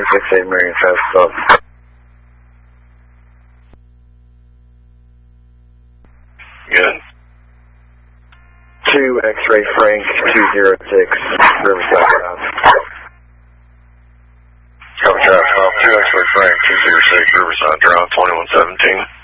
68 Marion Fast Stop. Good. 2 X-Ray Frank 206 Riverside Drive. Copy traffic off 2 X-Ray Frank 206 Riverside Drive 2117.